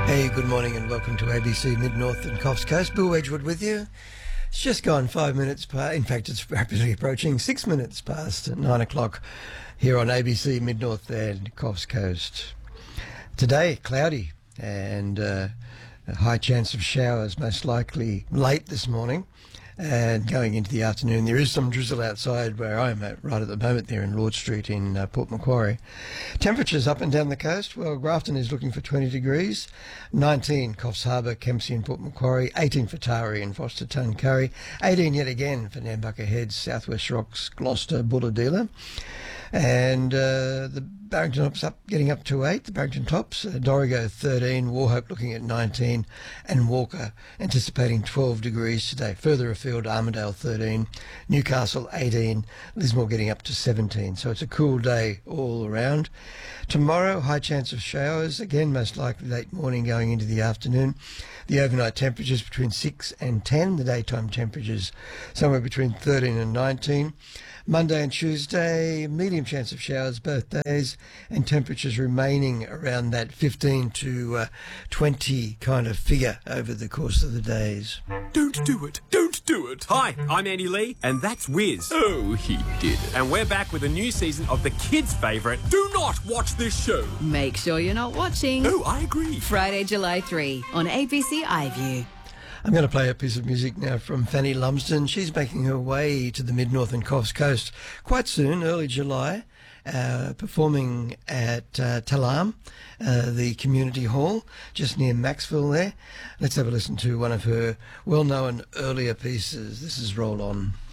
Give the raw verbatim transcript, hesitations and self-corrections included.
Hey, good morning and welcome to A B C Mid-North and Coffs Coast. Bill Wedgwood with you. It's just gone five minutes past, in fact it's rapidly approaching six minutes past nine o'clock here on A B C Mid-North and Coffs Coast. Today, cloudy and uh, a high chance of showers, most likely late this morning and going into the afternoon. There is some drizzle outside where I'm at right at the moment there in Lord Street in uh, Port Macquarie. Temperatures up and down the coast. Well, Grafton is looking for twenty degrees, nineteen Coffs Harbour, Kempsey and Port Macquarie, eighteen for Taree and Foster Tuncurry, eighteen yet again for Nambucca Heads, Southwest Rocks, Gloucester, Bulahdelah. And uh, the Barrington Tops up, getting up to eight. The Barrington Tops, uh, Dorrigo thirteen, Warhope looking at nineteen, and Walker anticipating twelve degrees today. Further afield, Armidale thirteen, Newcastle eighteen, Lismore getting up to seventeen. So it's a cool day all around. Tomorrow, high chance of showers, again most likely late morning going into the afternoon. The overnight temperatures between six and ten, the daytime temperatures somewhere between thirteen and nineteen. Monday and Tuesday, medium chance of showers both days, and temperatures remaining around that fifteen to twenty kind of figure over the course of the days. Don't do it. Don't do it. Hi, I'm Andy Lee, and that's Wiz. Oh, he did it. And we're back with a new season of the kids' favourite, Do not watch this show. Make sure you're not watching. Oh, I agree. Friday, July third on A B C iView. I'm going to play a piece of music now from Fanny Lumsden. She's making her way to the Mid-North and Coffs Coast quite soon, early July, uh, performing at uh, Talam, uh, the community hall, just near Maxville there. Let's have a listen to one of her well-known earlier pieces. This is Roll On.